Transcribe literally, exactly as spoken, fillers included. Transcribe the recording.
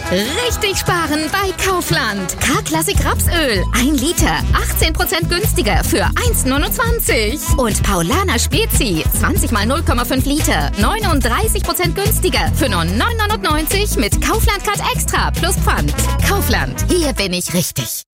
Richtig sparen bei Kaufland. K-Klassik Rapsöl. ein Liter. achtzehn Prozent günstiger für eins Komma neunundzwanzig. Und Paulaner Spezi. zwanzig mal null Komma fünf Liter. neununddreißig Prozent günstiger für nur neun Komma neunundneunzig mit Kaufland Card Extra plus Pfand. Kaufland. Hier bin ich richtig.